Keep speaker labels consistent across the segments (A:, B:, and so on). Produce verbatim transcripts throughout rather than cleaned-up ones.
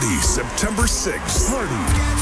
A: Party September sixth. Party.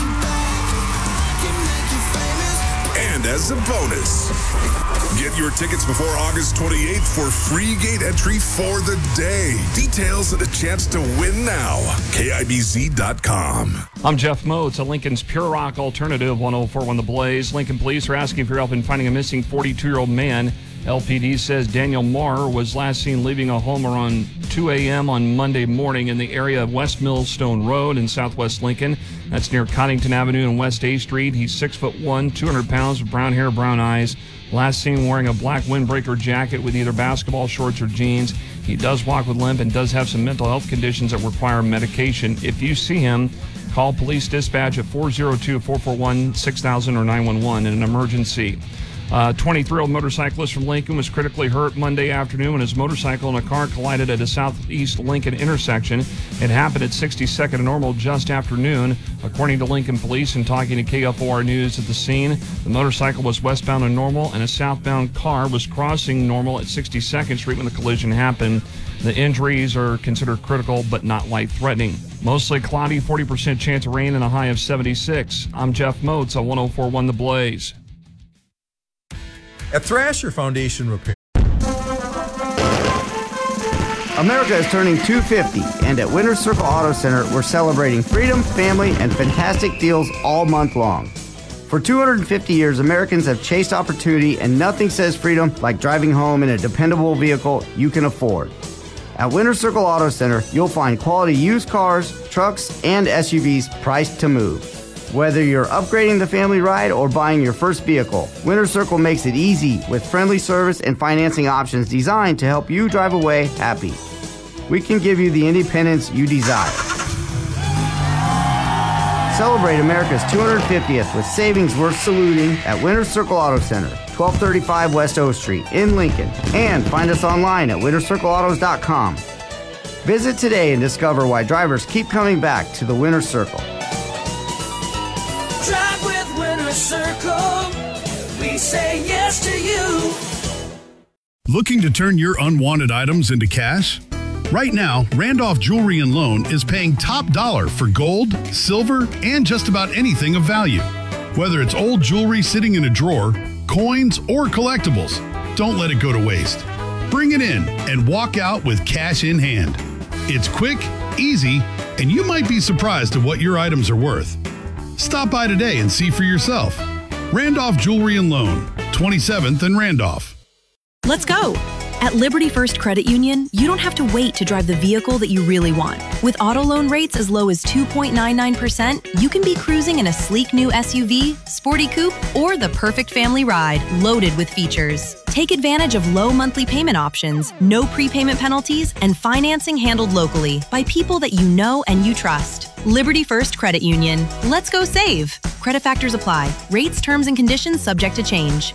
A: And as a bonus, get your tickets before August twenty-eighth for free gate entry for the day. Details and a chance to win now. K I B Z dot com.
B: I'm Jeff Moats, a Lincoln's Pure Rock Alternative, one oh four point one The Blaze. Lincoln police are asking for help in finding a missing forty-two-year-old man. L P D says Daniel Marr was last seen leaving a home around two a.m. on Monday morning in the area of West Millstone Road in southwest Lincoln. That's near Coddington Avenue and West A Street. He's six foot one, two hundred pounds, with brown hair, brown eyes. Last seen wearing a black windbreaker jacket with either basketball shorts or jeans. He does walk with limp and does have some mental health conditions that require medication. If you see him, call police dispatch at four oh two, four four one, six thousand or nine one one in an emergency. A twenty-three-year-old motorcyclist from Lincoln was critically hurt Monday afternoon when his motorcycle and a car collided at a southeast Lincoln intersection. It happened at sixty-second and Normal just after noon. According to Lincoln Police and talking to K F O R News at the scene, the motorcycle was westbound on Normal and a southbound car was crossing Normal at sixty-second Street when the collision happened. The injuries are considered critical but not life-threatening. Mostly cloudy, forty percent chance of rain and a high of seventy-six. I'm Jeff Moats on one oh four point one The Blaze.
C: At Thrasher Foundation Repair.
D: America is turning two fifty, and at Winter Circle Auto Center, we're celebrating freedom, family, and fantastic deals all month long. For two hundred fifty years, Americans have chased opportunity, and nothing says freedom like driving home in a dependable vehicle you can afford. At Winter Circle Auto Center, you'll find quality used cars, trucks, and S U Vs priced to move. Whether you're upgrading the family ride or buying your first vehicle, Winter Circle makes it easy with friendly service and financing options designed to help you drive away happy. We can give you the independence you desire. Celebrate America's two hundred fiftieth with savings worth saluting at Winter Circle Auto Center, twelve thirty-five West O Street in Lincoln, and find us online at winter circle autos dot com. Visit today and discover why drivers keep coming back to the Winter Circle.
E: Drive with Winter Circle. We say yes to you.
F: Looking to turn your unwanted items into cash? Right now, Randolph Jewelry and Loan is paying top dollar for gold, silver, and just about anything of value. Whether it's old jewelry sitting in a drawer, coins, or collectibles, don't let it go to waste. Bring it in and walk out with cash in hand. It's quick, easy, and you might be surprised at what your items are worth. Stop by today and see for yourself. Randolph Jewelry and Loan, twenty-seventh and Randolph.
G: Let's go. At Liberty First Credit Union, you don't have to wait to drive the vehicle that you really want. With auto loan rates as low as two point nine nine percent, you can be cruising in a sleek new S U V, sporty coupe, or the perfect family ride loaded with features. Take advantage of low monthly payment options, no prepayment penalties, and financing handled locally by people that you know and you trust. Liberty First Credit Union. Let's go save. Credit factors apply. Rates, terms, and conditions subject to change.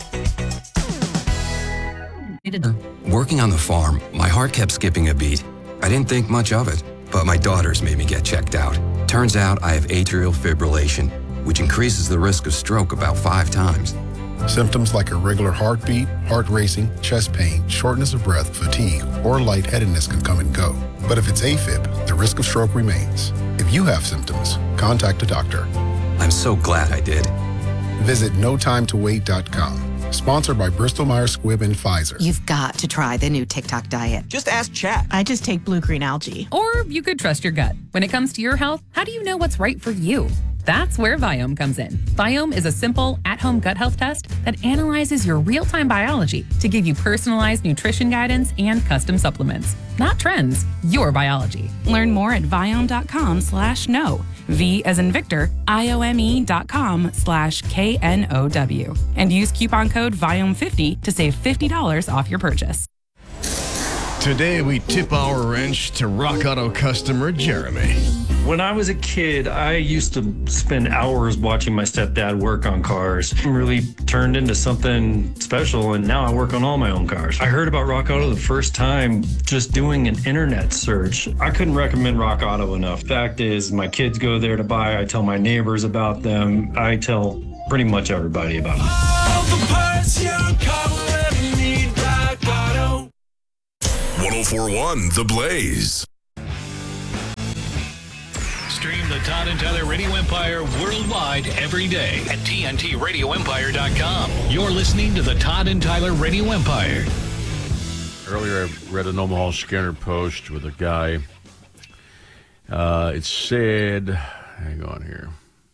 H: Working on the farm, my heart kept skipping a beat. I didn't think much of it, but my daughters made me get checked out. Turns out I have atrial fibrillation, which increases the risk of stroke about five times.
I: Symptoms like irregular heartbeat, heart racing, chest pain, shortness of breath, fatigue, or lightheadedness can come and go. But if it's AFib, the risk of stroke remains. If you have symptoms, contact a doctor.
H: I'm so glad I did.
I: Visit no time to wait dot com. Sponsored by Bristol Myers Squibb and Pfizer.
J: You've got to try the new TikTok diet.
K: Just ask Chat.
L: I just take blue-green algae.
M: Or you could trust your gut. When it comes to your health, how do you know what's right for you? That's where Viome comes in. Viome is a simple, at-home gut health test that analyzes your real-time biology to give you personalized nutrition guidance and custom supplements. Not trends, your biology.
L: Learn more at viome.com slash no. V as in Victor, I-O-M-E dot com slash K N O W. And use coupon code Viome fifty to save fifty dollars off your purchase.
N: Today we tip our wrench to Rock Auto customer Jeremy.
O: When I was a kid, I used to spend hours watching my stepdad work on cars. It really turned into something special, and now I work on all my own cars. I heard about Rock Auto the first time just doing an internet search. I couldn't recommend Rock Auto enough. Fact is, my kids go there to buy. I tell my neighbors about them. I tell pretty much everybody about them.
E: All the parts your car will ever need, Rock Auto.
A: one oh four point one The Blaze.
C: Stream the Todd and Tyler Radio Empire worldwide every day at T N T radio empire dot com. You're listening to the Todd and Tyler Radio Empire.
K: Earlier, I read an Omaha Scanner post with a guy. Uh, it said, hang on here.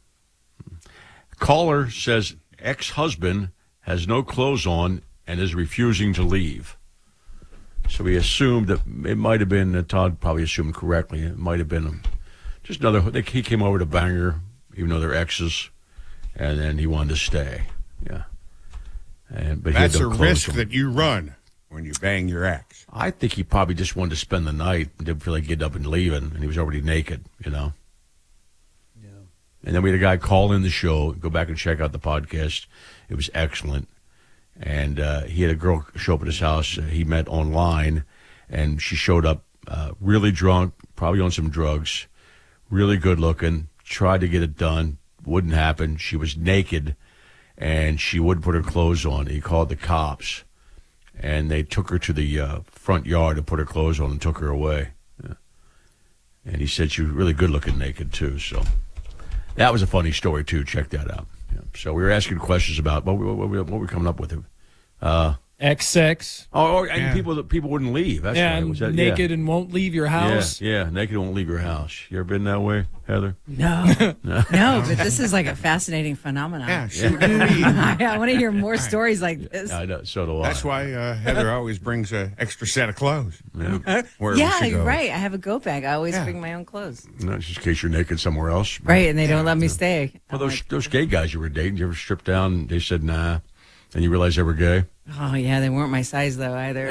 K: Caller says ex-husband has no clothes on and is refusing to leave. So we assumed that it might have been, uh, Todd probably assumed correctly, it might have been um, just another, they, he came over to bang her, even though they're exes, and then he wanted to stay. Yeah. And, but
P: That's
K: he had no
P: a
K: clothes
P: risk
K: on.
P: that you run when you bang your ex.
K: I think he probably just wanted to spend the night and didn't feel like getting up and leaving, and he was already naked, you know? Yeah. And then we had a guy call in the show. Go back and check out the podcast. It was excellent. And uh, he had a girl show up at his house uh, he met online, and she showed up uh, really drunk, probably on some drugs, really good looking, tried to get it done, wouldn't happen. She was naked, and she wouldn't put her clothes on. He called the cops. And they took her to the uh, front yard and put her clothes on and took her away. Yeah. And he said she was really good-looking naked, too. So that was a funny story, too. Check that out. Yeah. So we were asking questions about what we, what we, what we were coming up with. Uh,
Q: X sex.
K: Oh, oh and
Q: Yeah.
K: people people wouldn't leave. That's
Q: yeah,
K: right.
Q: and
K: Was that,
Q: naked
K: yeah.
Q: and won't leave your house.
K: Yeah, yeah, naked and won't leave your house. You ever been that way, Heather?
R: No.
K: No.
R: No, but this is like a fascinating phenomenon.
P: Yeah,
K: shoot
R: I, I want to hear more stories like this.
K: I know, so do I.
P: That's why uh, Heather always brings an extra set of clothes.
K: Yeah.
P: Wherever
R: yeah,
P: she goes.
R: right. I have a go bag. I always
P: Yeah.
R: bring my own clothes.
K: No, just in case you're naked somewhere else.
R: Right, and they don't let me stay.
K: Well, those those gay guys you were dating, you ever stripped down and they said nah, and you realized they were gay?
R: Oh, yeah, they weren't my size, though, either.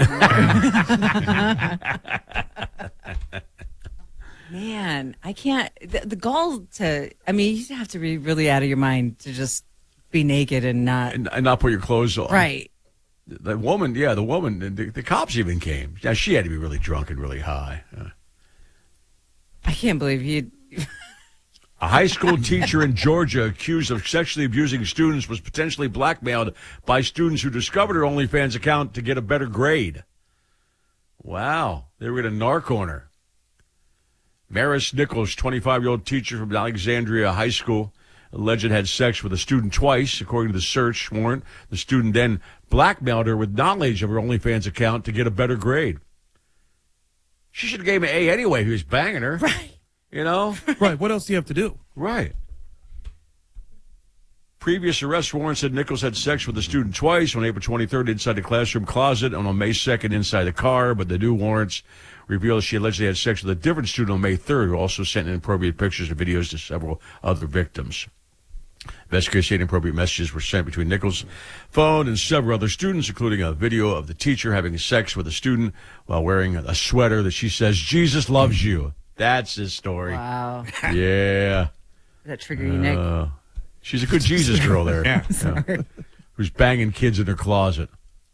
R: Man, I can't. The, the gall to, I mean, you have to be really out of your mind to just be naked and not.
K: And, and not put your clothes on.
R: Right.
K: The woman, yeah, the woman, the, the cops even came. Yeah, she had to be really drunk and really high. Uh,
R: I can't believe you.
K: A high school teacher in Georgia accused of sexually abusing students was potentially blackmailed by students who discovered her OnlyFans account to get a better grade. Wow. They were going to narc on her. Maris Nichols, twenty-five-year-old teacher from Alexandria High School, alleged had sex with a student twice, according to the search warrant. The student then blackmailed her with knowledge of her OnlyFans account to get a better grade. She should have gave him an A anyway if he was banging her.
R: Right.
K: You know?
Q: Right. What else do you have to do?
K: Right. Previous arrest warrant said Nichols had sex with the student twice, on April twenty-third inside the classroom closet and on May second inside the car, but the new warrants revealed she allegedly had sex with a different student on May third, who also sent inappropriate pictures and videos to several other victims. Investigators say inappropriate messages were sent between Nichols' phone and several other students, including a video of the teacher having sex with a student while wearing a sweater that she says, "Jesus loves you." That's his story.
R: Wow.
K: Yeah.
R: Does that trigger you, Nick?
K: Uh, she's a good Jesus girl there.
P: Yeah.
K: Yeah. Who's banging kids in her closet.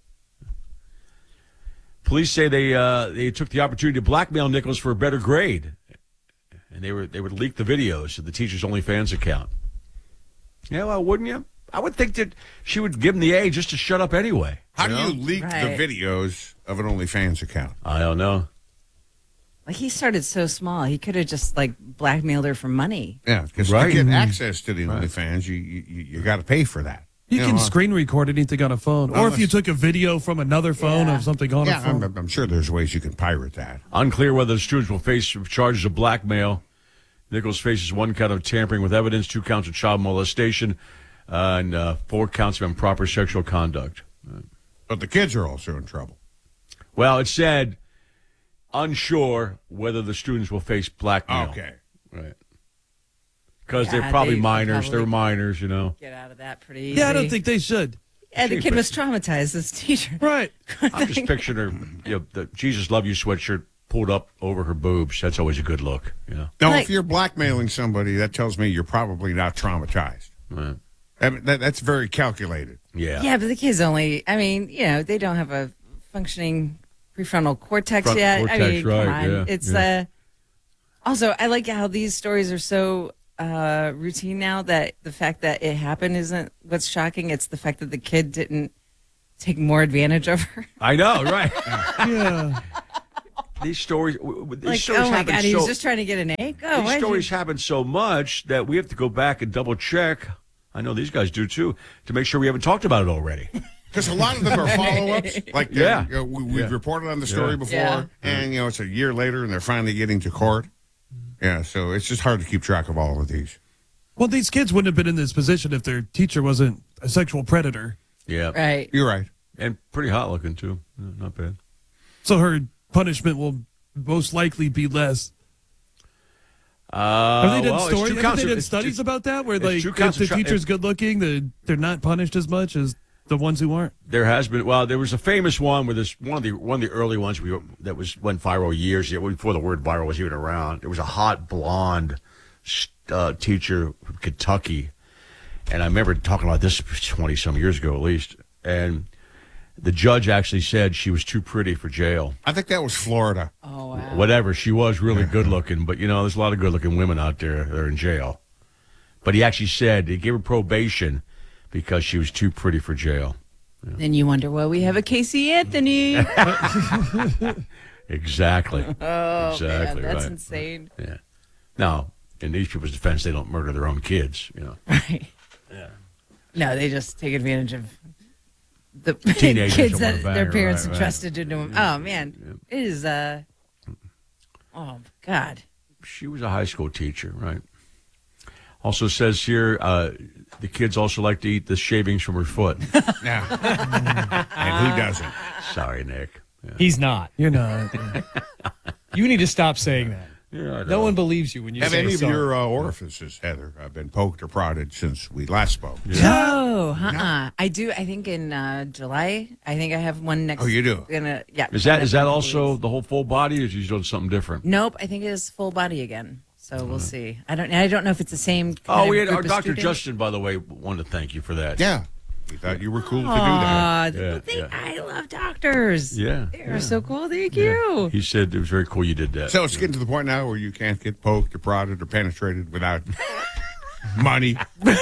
K: Police say they uh, they took the opportunity to blackmail Nichols for a better grade, and they were they would leak the videos of the teacher's OnlyFans account. Yeah, well, wouldn't you? I would think that she would give him the A just to shut up anyway.
P: How
K: know?
P: do you leak
R: Right.
P: the videos of an OnlyFans account?
K: I don't know.
R: Like, he started so small. He could have just, like, blackmailed her for money.
P: Yeah, because
K: Right.
P: to get access to the OnlyFans, you you, you got to pay for that.
Q: You, can
P: know, uh,
Q: screen record anything on a phone. Or if you took a video from another phone
R: Yeah.
Q: of something on
P: Yeah,
Q: a phone.
P: I'm, I'm sure there's ways you can pirate that.
K: Unclear whether the students will face charges of blackmail. Nichols faces one count of tampering with evidence, two counts of child molestation, uh, and uh, four counts of improper sexual conduct.
P: But the kids are also in trouble.
K: Well, it said unsure whether the students will face blackmail.
P: Okay.
K: Right. Because
R: Yeah,
K: they're probably
R: they
K: minors.
R: probably-
K: They're minors, you know.
R: Get out of that pretty easy.
Q: Yeah, I don't think they should.
R: Yeah, the kid was traumatized, this teacher.
Q: Right.
K: I'm just picturing her, you know, the Jesus Love You sweatshirt pulled up over her boobs. That's always a good look, you know.
P: Now,
R: Like-
P: if you're blackmailing somebody, that tells me you're probably not traumatized.
K: Right.
P: I mean, that, that's very calculated.
K: Yeah.
R: Yeah, but the kids only, I mean, you know, they don't have a functioning prefrontal cortex
K: Front
R: yet.
K: cortex,
R: I mean,
K: right,
R: come on.
K: yeah,
R: it's,
K: yeah.
R: uh, also, I like how these stories are so uh, routine now that the fact that it happened isn't what's shocking. It's the fact that the kid didn't take more advantage of her.
K: I know, right.
Q: Yeah.
K: these stories, w- w- these
R: Like,
K: stories
R: oh my
K: happen
R: God, he
K: so,
R: was just trying to get an egg? Oh,
K: these
R: why'd
K: stories
R: you...
K: happen so much that we have to go back and double check. I know these guys do too, to make sure we haven't talked about it already.
P: Because a lot of them are follow-ups. Like,
K: Yeah.
P: you know, we, we've
K: Yeah.
P: reported on the story
K: Yeah.
P: before,
R: Yeah.
P: and, you know, it's a year later, and they're finally getting to court. Yeah, so it's just hard to keep track of all of these.
Q: Well, these kids wouldn't have been in this position if their teacher wasn't a sexual predator.
K: Yeah.
R: Right.
P: You're right.
K: And pretty hot looking, too. Yeah, not bad.
Q: So her punishment will most likely be less.
K: Uh,
Q: Have they done,
K: well, it's
Q: story,
K: two
Q: have
K: counts
Q: they
K: of-
Q: done
K: it's
Q: studies
K: two-
Q: about that? Where,
K: it's
Q: like,
K: two
Q: if
K: counts
Q: the
K: of tra-
Q: teacher's good looking, they're, they're not punished as much as the ones who aren't?
K: There has been. Well, there was a famous one where this one of the one of the early ones we that was went viral years before the word viral was even around. There was a hot blonde uh, teacher from Kentucky, and I remember talking about this twenty some years ago at least. And the judge actually said she was too pretty for jail.
P: I think that was Florida.
R: Oh, wow.
K: Whatever, she was really good looking, but you know, there's a lot of good looking women out there that are in jail. But he actually said he gave her probation because she was too pretty for jail.
R: Then you wonder, well, we have a Casey Anthony.
K: Exactly.
R: Oh,
K: exactly.
R: man, that's
K: right.
R: insane.
K: Yeah. Now, in these people's defense, they don't murder their own kids, you know.
R: Right.
K: Yeah.
R: No, they just take advantage of the
K: Teenagers
R: kids
K: who
R: that
K: wanna bang
R: their
K: her,
R: parents
K: right, right.
R: entrusted to them. Oh, man. It is, uh, oh, God.
K: She was a high school teacher, right? Also says here, uh, the kids also like to eat the shavings from her foot.
P: Yeah. And who doesn't?
K: Sorry, Nick. Yeah.
S: He's not.
Q: You're not.
S: You need to stop saying that.
K: Yeah, I know.
S: No one believes you when you
P: Have
S: say
P: any of
S: sorry.
P: your uh, orifices, Heather, uh, been poked or prodded since we last spoke?
R: No, uh-uh. I do. I think in uh, July. I think I have one next.
P: Oh, you do?
R: Gonna, yeah.
K: Is that is that
R: coming up in a couple
K: also
R: weeks.
K: the whole full body, or is you doing something different?
R: Nope. I think it is full body again. So we'll see. I don't. I don't know if it's the same. Kind
K: Oh,
R: of
K: we had
R: group
K: our
R: of
K: Doctor
R: students.
K: Justin, by the way, wanted to thank you for that.
P: Yeah. We thought you were cool to do
R: Aw,
P: that.
K: Yeah,
R: they-
K: yeah.
R: I love doctors.
K: Yeah.
R: They're so cool. Thank you.
K: He said it was very cool you did that.
P: So it's getting to the point now where you can't get poked or prodded or penetrated without money. money.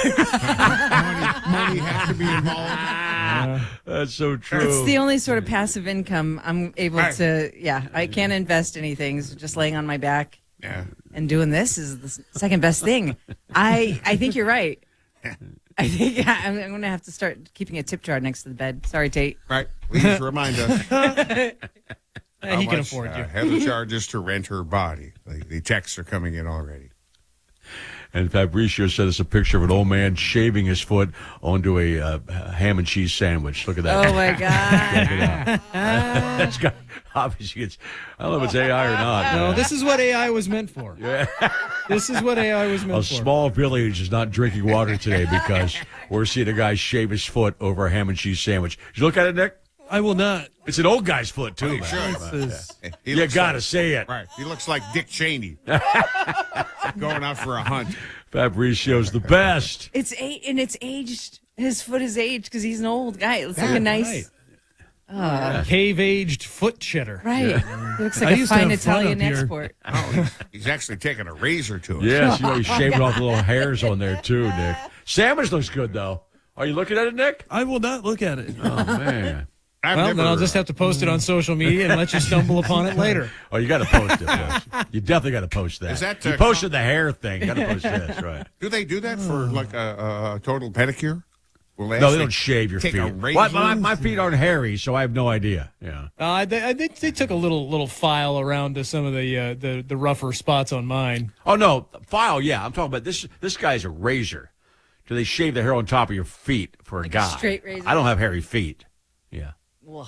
P: Money has to be involved.
K: That's so true.
R: It's the only sort of passive income I'm able
P: Right.
R: to. Yeah, I can't invest anything. So just laying on my back
P: Yeah.
R: and doing this is the s- second best thing. I I think you're right. I think I'm, I'm going to have to start keeping a tip jar next to the bed. Sorry, Tate.
P: Right. Please remind us.
S: Uh,
P: how
S: he can
P: much,
S: afford
P: uh,
S: you.
P: Heather charges to rent her body. The, the texts are coming in already.
K: And Fabricio sent us a picture of an old man shaving his foot onto a uh, ham and cheese sandwich. Look at that.
R: Oh my God.
K: That's got, obviously, it's, I don't know if it's A I or not.
S: No,
K: man.
S: this is what A I was meant for.
K: Yeah.
S: This is what A I was meant
K: A
S: for.
K: small village is not drinking water today because we're seeing a guy shave his foot over a ham and cheese sandwich. Did you look at it, Nick?
Q: I will not.
K: It's an old guy's foot, too.
P: Oh,
K: man.
P: sure.
Q: This is-
P: He
K: You
P: looks
K: gotta
P: like-
K: say it.
P: Right. He looks like Dick Cheney going out for a hunt.
K: Fabricio's the best.
R: It's eight and it's aged. His foot is aged because he's an old guy. It looks like
P: Yeah,
R: a nice.
S: right.
R: Uh,
S: Cave-aged foot cheddar.
R: right. He looks
Q: I
R: like a
Q: used to
R: fine
Q: have fun
R: Italian
Q: up here.
R: export.
P: Oh, he's, he's actually taking a razor to it.
K: Yes, you know, he's shaving off the little hairs on there, too, Nick. Sandwich looks good, though. Are you looking at it, Nick?
Q: I will not look at it.
K: Oh, man.
P: I've
S: Well,
P: never,
S: then I'll just have to post it on social media and let you stumble upon it later.
K: Oh, you got to post it. Folks. You definitely got to post that.
P: Is that,
K: you
P: uh,
K: posted the hair thing. You got to post this, right?
P: Do they do that for like a, a total pedicure? Will
K: No, they
P: actually
K: don't shave your
P: take
K: feet.
P: a razor?
K: Well, my, my feet aren't hairy, so I have no idea. Yeah.
S: Uh, they, they, they took a little little file around to some of the uh, the the rougher spots on mine.
K: Oh no, file. Yeah, I'm talking about this. This guy's a razor. Do they shave the hair on top of your feet for a
R: Like a
K: guy?
R: straight razor?
K: I don't have hairy feet. Yeah.
R: Ugh.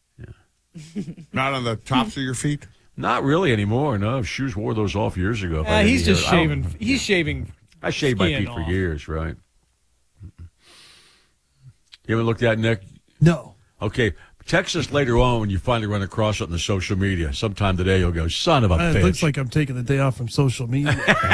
P: Not on the tops of your feet?
K: Not really anymore. No, shoes wore those off years ago. if I
S: Uh,
K: had
S: he's
K: any
S: just
K: hair. I don't-
S: shaving. He's shaving.
K: I shaved my
S: skin
K: feet for
S: off.
K: years, right? You haven't looked at it, Nick?
Q: No.
K: Okay. Text us later on when you finally run across it on the social media. Sometime today you'll go, son of a
Q: Uh,
K: bitch.
Q: it looks like I'm taking the day off from social media.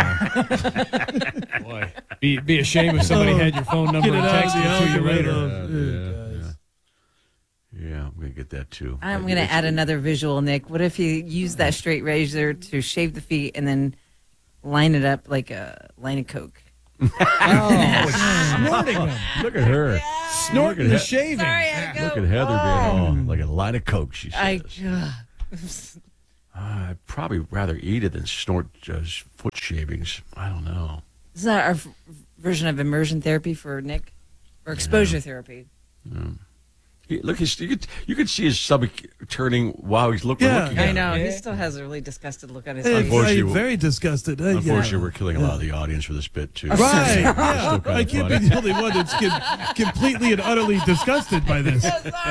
S: Boy, be be a shame if somebody had your phone number
Q: Get
S: and
Q: it out of
S: texted
Q: the
S: it to you later.
Q: algorithm.
K: yeah, yeah, I'm going to get that too.
R: I'm going to add another visual, Nick. What if you use that straight razor to shave the feet and then line it up like a line of Coke?
S: Oh, snorting them.
K: Look at her.
S: Snorting
K: Look
S: the
K: at he-
S: shaving.
K: Look at Heather being oh, like a line of Coke, she says.
R: I,
K: Uh, I'd probably rather eat it than snort uh, foot shavings. I don't know.
R: Is that our f- version of immersion therapy for Nick? Or exposure yeah. therapy?
K: Yeah. He, look, his, you, could, you could see his stomach turning while he's looking,
R: yeah.
K: looking
R: I
K: at
R: know.
K: it.
R: He still has a really disgusted look on his
Q: hey,
R: face.
Q: Very, very disgusted. Uh,
K: Unfortunately,
Q: yeah.
K: we're killing a lot of the audience for this bit, too.
Q: Right.
K: yeah.
Q: yeah. I can't funny. be the only one that's com- completely and utterly disgusted by this.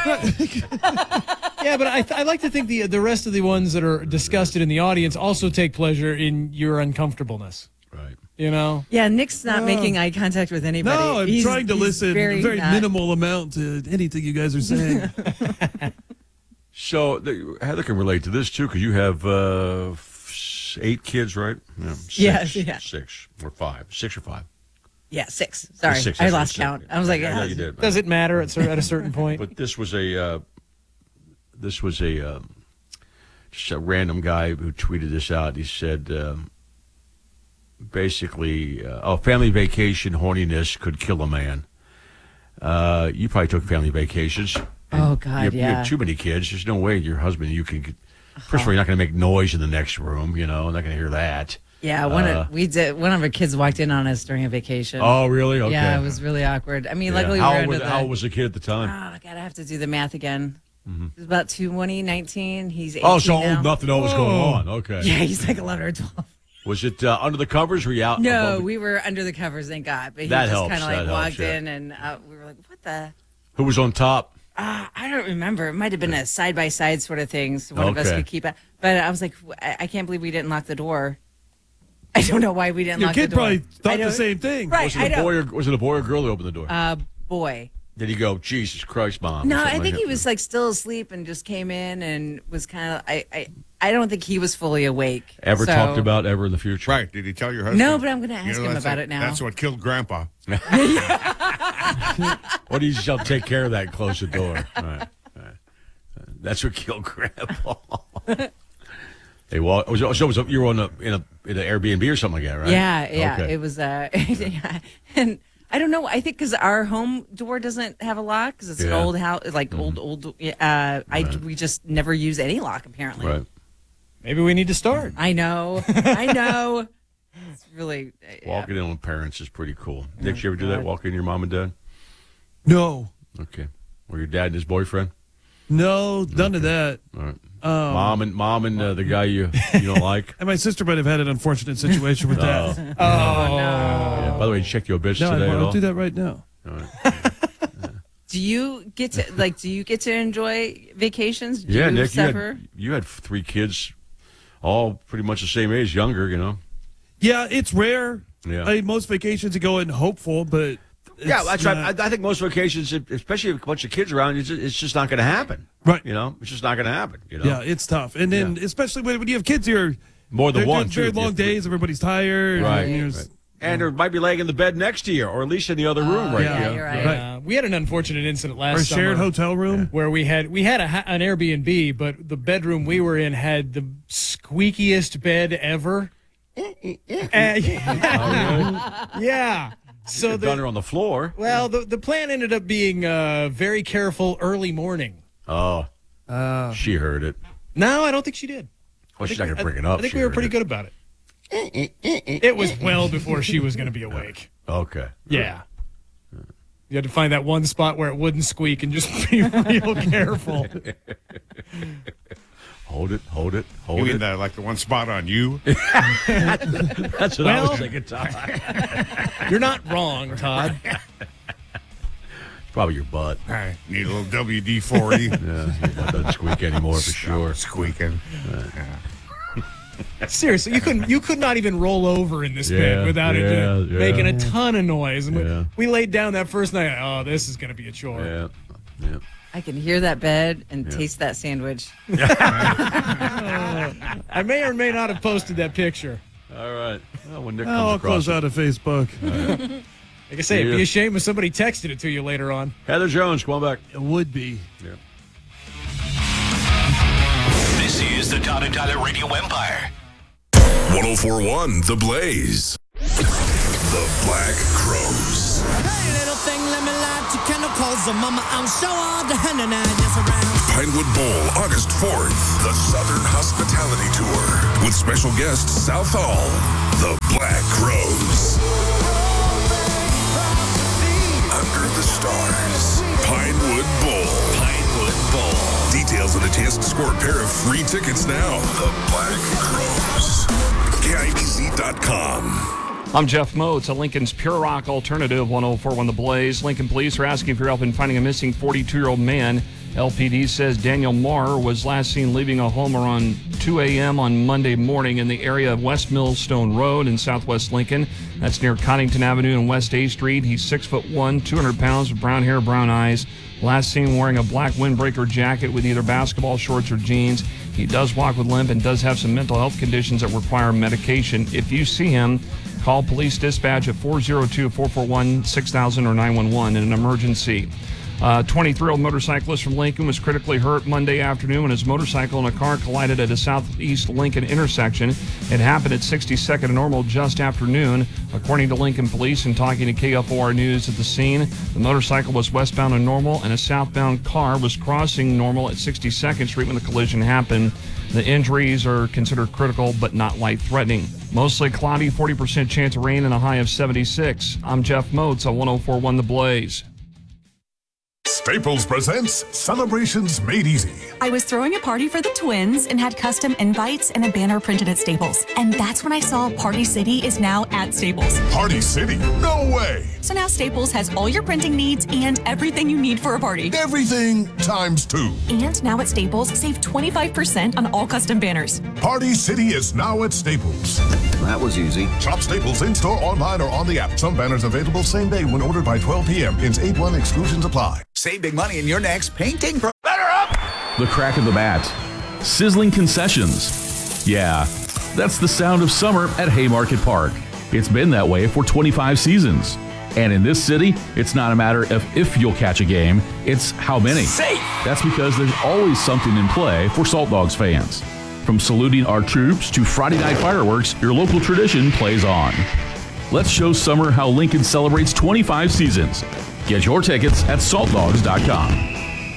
S: Yeah, but I, th- I like to think the the rest of the ones that are disgusted in the audience also take pleasure in your uncomfortableness.
K: Right.
S: You know?
R: Yeah, Nick's not
Q: Oh.
R: making eye contact with anybody.
Q: No, I'm
R: he's,
Q: trying to
R: he's
Q: listen
R: very,
Q: a very
R: not...
Q: minimal amount to anything you guys are saying.
K: So the, Heather can relate to this, too, because you have uh, f- eight kids, right? Yeah, six,
R: Yes, yeah.
K: Six or five. Six or five.
R: Yeah, six. Sorry,
K: Six,
R: I
K: that's
R: lost
K: what
R: count. I was like,
K: yeah,
R: yeah.
K: you did.
S: Does it matter at, at a certain point?
K: But this was a uh, this was a um, just a random guy who tweeted this out. He said, um, basically, uh, oh, family vacation horniness could kill a man. Uh, you probably took family vacations.
R: Oh God,
K: you,
R: yeah.
K: You have too many kids. There's no way your husband you can. First of all, you're not going to make noise in the next room. You know, not going to hear that.
R: Yeah, one
K: Uh,
R: of we did. One of our kids walked in on us during a vacation.
K: Oh, really? Okay.
R: Yeah, it was really awkward. I mean,
K: Yeah.
R: luckily
K: how
R: we were
K: old
R: under
K: was,
R: the.
K: how old was the kid at the time?
R: Oh God, I have to do the math again.
K: Mm-hmm.
R: It was about twenty, nineteen. He's eighteen
K: Oh, so old
R: now.
K: enough to know what's going on. Okay.
R: Yeah, he's like eleven or twelve.
K: Was it uh, under the covers? Were you out?
R: No,
K: above-
R: we were under the covers, thank God. But he
K: That
R: just
K: helps,
R: kind of
K: that
R: like
K: helps,
R: walked
K: yeah.
R: in, and uh, we were like, "What the."
K: Who was on top?
R: Uh, I don't remember. It might have been a side by side sort of thing. So one of us
K: Okay.
R: could keep it. But I was like, I, I can't believe we didn't lock the door. I don't know why we didn't
Q: Your
R: lock
Q: kid
R: the door.
Q: probably
R: I
Q: thought the
R: don't-
Q: same thing.
R: Right,
K: Was
R: I
K: it, a
R: know.
K: boy or, was it a boy or girl that opened the door?
R: Uh, boy.
K: Did he go, Jesus Christ, Mom? or
R: No,
K: something
R: I
K: like
R: think
K: that?
R: he was like still asleep and just came in and was kind of. I, I, I don't think he was fully awake.
K: Ever
R: so-
K: talked about ever in the future?
P: Right. Did he tell your husband?
R: No, but I'm going to
P: You
R: ask
P: know,
R: him
P: that's
R: about
P: what-
R: it now.
P: That's what killed Grandpa.
K: What do you shall take care of that? Close the door. All right. All right. Uh, That's what killed Grandpa. They walk. So it was a, you were on a in a in an Airbnb or something like that, right?
R: Yeah, yeah.
K: Okay.
R: It was. Uh, yeah. And I don't know. I think because our home door doesn't have a lock because it's
K: Yeah.
R: an old house, like
K: Mm-hmm.
R: old old. Uh, I
K: Right.
R: we just never use any lock apparently.
K: Right.
S: Maybe we need to start.
R: I know. I know. It's really. Uh, yeah.
K: Walking in on parents is pretty cool. Nick,
R: Oh,
K: you ever do that?
R: God.
K: Walk in your mom and dad?
Q: No,
K: Okay. Or your dad and his boyfriend?
Q: no, none of that.
K: All right.
Q: Um,
K: mom and mom and uh, the guy you you don't like.
Q: And my sister might have had an unfortunate situation with that.
K: Oh.
S: Oh,
K: Yeah. By the way, you check your bitch
Q: No,
K: today
Q: I
K: at all?
Q: won't do that right now.
K: All right.
R: Do you get to like? Do you get to enjoy vacations? Do
K: Yeah,
R: you
K: Nick, you
R: suffer?
K: had, you had three kids, all pretty much the same age, younger, you know.
Q: Yeah, it's rare.
K: Yeah.
Q: I mean, most vacations you go in hopeful, but
K: Yeah,
Q: it's
K: that's
Q: not-
K: right. I, I think most vacations, especially with a bunch of kids around, it's just, it's just not going to happen.
Q: Right.
K: You know, it's just not going to happen. You know.
Q: Yeah, it's tough, and then especially when, when you have kids here,
K: More than
Q: they're
K: one,
Q: doing very
K: too.
Q: long
K: Yeah.
Q: days. Everybody's tired.
K: Right.
Q: And, there's-
K: right. And there might be laying in the bed next to you, or at least in the other room, right?
R: yeah,
K: you know?
R: you're right.
S: Uh, we had an unfortunate incident last
Q: Or a
S: summer
Q: shared hotel room.
S: where we had we had a, ha- an Airbnb, but the bedroom we were in had the squeakiest bed ever. Uh, yeah. yeah. So
K: You've
S: the,
K: done her on the floor.
S: well, the the plan ended up being uh, very careful early morning.
K: Oh,
Q: Uh,
K: she heard it.
S: No, I don't think she did.
K: Well,
S: I
K: she's
S: think
K: not going to
S: we-
K: bring it
S: I,
K: up.
S: I think
K: She
S: we were
K: heard
S: pretty
K: it.
S: good about it. It was well before she was going to be awake.
K: Okay.
S: Yeah. You had to find that one spot where it wouldn't squeak and just be real careful.
K: Hold it, hold it,
P: You
K: hold
P: mean
K: it.
P: that like the one spot on you?
K: That's what I
S: Well-
K: was thinking, Todd.
S: You're not wrong, Todd.
K: It's probably your butt.
P: I need a little W D forty.
K: Yeah, your butt doesn't squeak anymore for sure.
P: Squeaking.
S: Seriously, you couldn't. You could not even roll over in this
K: Yeah,
S: bed without it
K: yeah,
S: uh,
K: yeah.
S: making a ton of noise. And
K: Yeah.
S: we, we laid down that first night. Oh, this is going to be a chore.
K: Yeah, yeah.
R: I can hear that bed and taste that sandwich.
S: I may or may not have posted that picture.
K: All right. Well, when Nick
Q: oh,
K: comes
Q: I'll
K: across
Q: close
K: it.
Q: out of Facebook.
S: Like I say, it'd
K: Yeah.
S: be a shame if somebody texted it to you later on.
K: Heather Jones, come on back.
Q: It would be.
K: Yeah.
C: This is the Todd and Tyler Radio Empire.
A: ten forty-one The Blaze. The Black Crows.
E: Hey, little thing, let me light your candle close. So mama, I'm sure all the henna now, yes, around.
A: Pinewood Bowl, August fourth. The Southern Hospitality Tour. With special guest South Hall. The Black Crows. Under the Stars. Pinewood Bowl. Pinewood Bowl. Details and a chance to score a pair of free tickets now. The Black Crows. K I B Z dot com.
B: I'm Jeff Moats, a Lincoln's Pure Rock Alternative, one oh four one The Blaze. Lincoln police are asking for help in finding a missing forty-two-year-old man. L P D says Daniel Marr was last seen leaving a home around two a.m. on Monday morning in the area of West Millstone Road in southwest Lincoln. That's near Connington Avenue and West A Street. He's six foot one, two hundred pounds, with brown hair, brown eyes. Last seen wearing a black windbreaker jacket with either basketball shorts or jeans. He does walk with limp and does have some mental health conditions that require medication. If you see him, call police dispatch at four oh two, four four one, six thousand or nine one one in an emergency. Uh, twenty-three-year-old motorcyclist from Lincoln was critically hurt Monday afternoon when his motorcycle and a car collided at a southeast Lincoln intersection. It happened at sixty-second and Normal just after noon. According to Lincoln police and talking to K F O R News at the scene, the motorcycle was westbound and Normal and a southbound car was crossing Normal at sixty-second Street when the collision happened. The injuries are considered critical but not life-threatening. Mostly cloudy, forty percent chance of rain and a high of seventy-six. I'm Jeff Moats on one oh four one The Blaze.
A: Staples presents Celebrations Made Easy.
T: I was throwing a party for the twins and had custom invites and a banner printed at Staples. And that's when I saw Party City is now at Staples.
A: Party City? No way!
T: So now Staples has all your printing needs and everything you need for a party.
A: Everything times two.
T: And now at Staples, save twenty-five percent on all custom banners.
A: Party City is now at Staples.
U: That was easy.
A: Shop Staples in-store, online, or on the app. Some banners available same day when ordered by twelve p.m. Pins eight one exclusions apply.
V: Save big money in your next painting pro-
W: Better up! The crack of the bat. Sizzling concessions. Yeah, that's the sound of summer at Haymarket Park. It's been that way for twenty-five seasons. And in this city, it's not a matter of if you'll catch a game, it's how many.
V: Safe!
W: That's because there's always something in play for Salt Dogs fans. From saluting our troops to Friday night fireworks, your local tradition plays on. Let's show summer how Lincoln celebrates twenty-five seasons. Get your tickets at salt dogs dot com.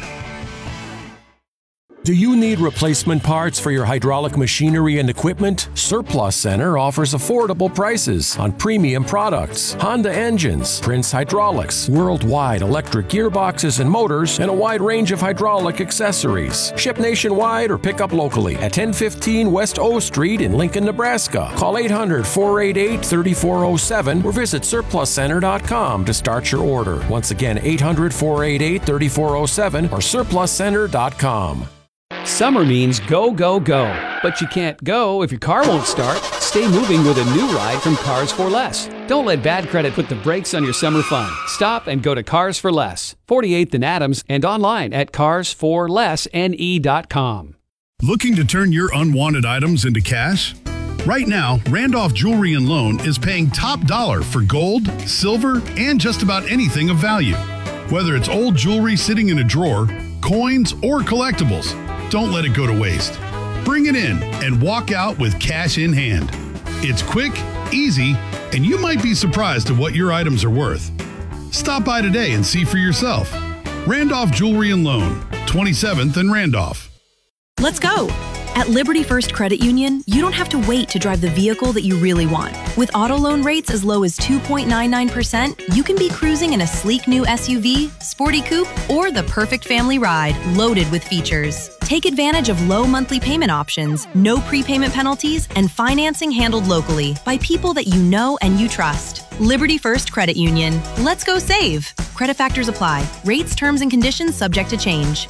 X: Do you need replacement parts for your hydraulic machinery and equipment? Surplus Center offers affordable prices on premium products, Honda engines, Prince Hydraulics, worldwide electric gearboxes and motors, and a wide range of hydraulic accessories. Ship nationwide or pick up locally at ten fifteen West O Street in Lincoln, Nebraska. Call eight hundred, four eight eight, three four zero seven or visit surplus center dot com to start your order. Once again, eight hundred, four eight eight, three four zero seven or surplus center dot com.
Y: Summer means go, go, go. But you can't go if your car won't start. Stay moving with a new ride from Cars for Less. Don't let bad credit put the brakes on your summer fun. Stop and go to Cars for Less, forty-eighth and Adams, and online at cars for less n e dot com.
F: Looking to turn your unwanted items into cash? Right now, Randolph Jewelry and Loan is paying top dollar for gold, silver, and just about anything of value. Whether it's old jewelry sitting in a drawer, coins, or collectibles, don't let it go to waste. Bring it in and walk out with cash in hand. It's quick, easy, and you might be surprised at what your items are worth. Stop by today and see for yourself. Randolph Jewelry and Loan, twenty-seventh and Randolph.
G: Let's go. At Liberty First Credit Union, you don't have to wait to drive the vehicle that you really want. With auto loan rates as low as two point nine nine percent, you can be cruising in a sleek new S U V, sporty coupe, or the perfect family ride loaded with features. Take advantage of low monthly payment options, no prepayment penalties, and financing handled locally by people that you know and you trust. Liberty First Credit Union. Let's go save. Credit factors apply. Rates, terms, and conditions subject to change.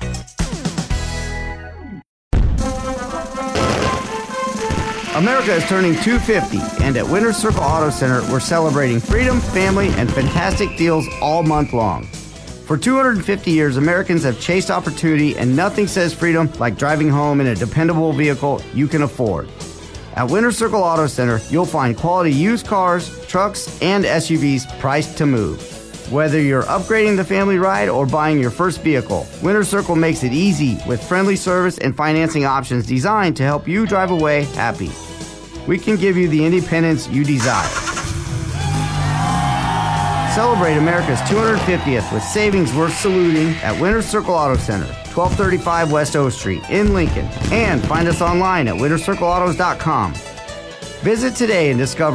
D: America is turning two fifty, and at Winter Circle Auto Center, we're celebrating freedom, family, and fantastic deals all month long. For two hundred fifty years, Americans have chased opportunity, and nothing says freedom like driving home in a dependable vehicle you can afford. At Winter Circle Auto Center, you'll find quality used cars, trucks, and S U Vs priced to move. Whether you're upgrading the family ride or buying your first vehicle, Winter Circle makes it easy with friendly service and financing options designed to help you drive away happy. We can give you the independence you desire. Celebrate America's two hundred fiftieth with savings worth saluting at Winter Circle Auto Center, twelve thirty-five West O Street in Lincoln. And find us online at winter circle autos dot com. Visit today and discover